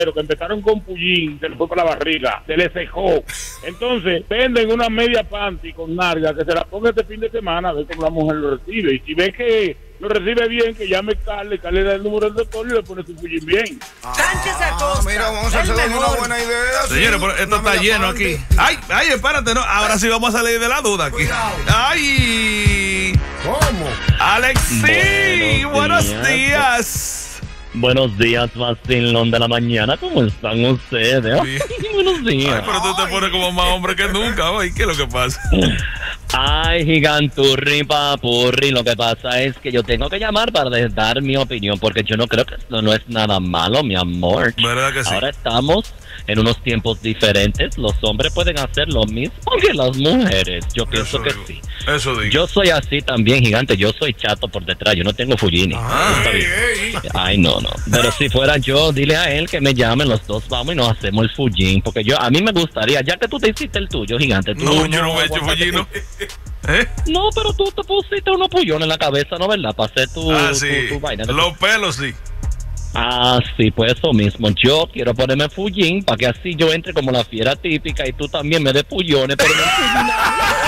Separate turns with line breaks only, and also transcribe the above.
pero que empezaron con pullín, se le fue para la barriga, se le cejó. Entonces, venden una media panty con narga que se la ponga este fin de semana a ver cómo la mujer lo recibe. Y si ve que lo recibe bien, que llame Carle le da el número del doctor y le pone su pullín bien.
Sánchez Acosta.
Mira, vamos a hacer una buena idea.
Señores, pero esto está lleno aquí. Ay, espérate, no. Ahora sí vamos a salir de la duda aquí.
Cuidado.
Ay.
¿Cómo?
Alexi, buenos días.
Buenos días, vacilón de la mañana. ¿Cómo están ustedes?
Bien.
Buenos días.
Ay, pero tú te pones como más hombre que nunca hoy. ¿Qué es lo que pasa?
Ay, giganturri, papurri. Lo que pasa es que yo tengo que llamar para dar mi opinión, porque yo no creo que esto no es nada malo, mi amor.
¿Verdad que sí?
Ahora estamos en unos tiempos diferentes. Los hombres pueden hacer lo mismo que las mujeres. Yo pienso
Eso
que
digo.
sí.
Eso digo.
Yo soy así también, gigante. Yo soy chato por detrás. Yo no tengo fullini. Está bien. Ay, no. Pero si fuera yo, dile a él que me llame, los dos vamos y nos hacemos el fullín. Porque a mí me gustaría, ya que tú te hiciste el tuyo, gigante. Tú
No, yo no me he hecho fullino. ¿Eh?
No, pero tú te pusiste unos pullones en la cabeza, ¿no, verdad? Para hacer tu vaina.
Los pelos sí.
Ah, sí, pues eso mismo. Yo quiero ponerme fullín para que así yo entre como la fiera típica y tú también me des pullones, pero no fullín.